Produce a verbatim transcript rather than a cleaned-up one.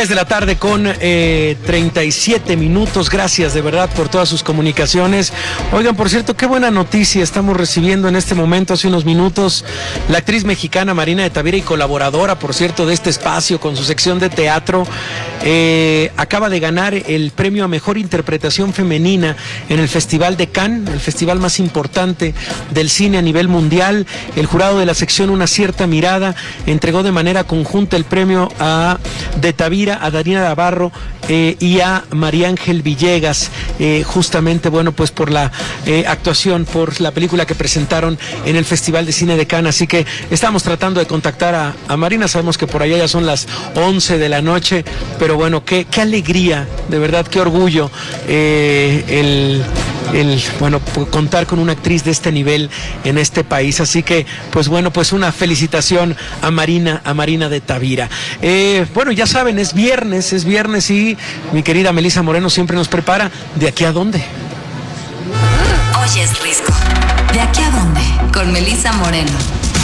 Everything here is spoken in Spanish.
Tres de la tarde con eh, treinta y siete minutos. Gracias de verdad por todas sus comunicaciones. Oigan, por cierto, qué buena noticia estamos recibiendo en este momento, hace unos minutos. La actriz mexicana Marina de Tavira y colaboradora, por cierto, de este espacio con su sección de teatro, eh, acaba de ganar el premio a mejor interpretación femenina en el Festival de Cannes, el festival más importante del cine a nivel mundial. El jurado de la sección Una Cierta Mirada entregó de manera conjunta el premio a de Tavira, a Darina Navarro eh, y a María Ángel Villegas, eh, justamente, bueno, pues por la eh, actuación, por la película que presentaron en el Festival de Cine de Cannes. Así que estamos tratando de contactar a, a Marina. Sabemos que por allá ya son las once de la noche, pero bueno, qué, qué alegría, de verdad, qué orgullo eh, el... el, bueno, contar con una actriz de este nivel en este país. Así que, pues bueno, pues una felicitación a Marina, a Marina de Tavira. Eh, bueno, ya saben, es viernes, es viernes y mi querida Melissa Moreno siempre nos prepara ¿De aquí a dónde? Oye, es Risco. ¿De aquí a dónde? Con Melissa Moreno.